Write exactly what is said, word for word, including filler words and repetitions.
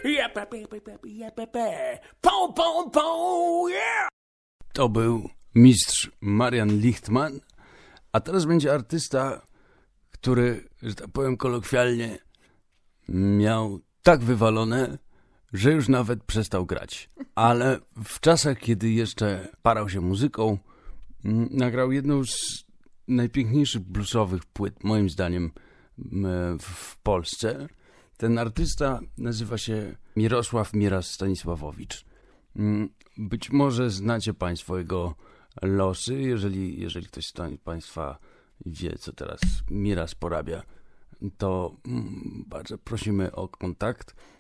Pą, pą, pą, yeah! To był mistrz Marian Lichtman, a teraz będzie artysta, który, że tak powiem kolokwialnie, miał tak wywalone, że już nawet przestał grać. Ale w czasach, kiedy jeszcze parał się muzyką, nagrał jedną z najpiękniejszych bluesowych płyt, moim zdaniem, w Polsce. Ten artysta nazywa się Mirosław Miras Stanisławowicz. Być może znacie Państwo jego losy, jeżeli, jeżeli ktoś z Państwa wie, co teraz Miras porabia, to bardzo prosimy o kontakt.